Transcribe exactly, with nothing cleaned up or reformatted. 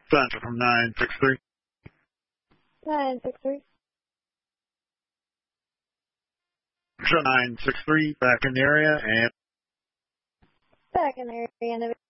Center from nine six three. nine six three. Show nine six three back in the area and Back in the area.